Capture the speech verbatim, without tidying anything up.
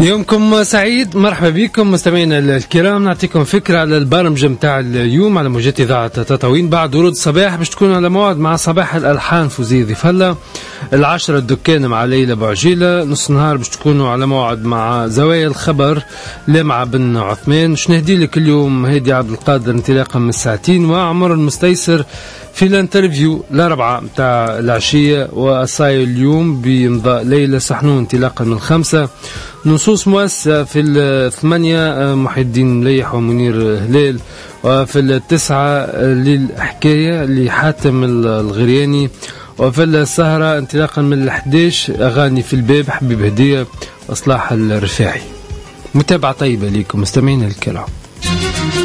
يومكم سعيد، مرحبا بكم مستمعينا الكرام. نعطيكم فكرة على البرمجة متاع اليوم على موجات إذاعة تطاوين. بعد ورود الصباح باش تكونوا على موعد مع صباح الألحان فوزي ضيف الله. العشرة الدكان مع ليلى بوعجيلة. نص نهار باش تكونوا على موعد مع زوايا الخبر لمع بن عثمان. باش نهدي لك اليوم هادي عبد القادر انطلاقا من الساعتين، وعمر المستيسر في الانترفيو الأربعة متاع العشية، وأصاي اليوم بإمضاء ليلى صحنون انطلاقا من الخمسة. نصوص مؤسسة في الثمانية محي الدين مليح ومنير هلال، وفي التسعة للحكاية لحاتم الغرياني، وفي السهرة انطلاقا من الحداش أغاني في الباب حبيب هدية وإصلاح الرفاعي. متابعة طيبة لكم مستمعين الكرام.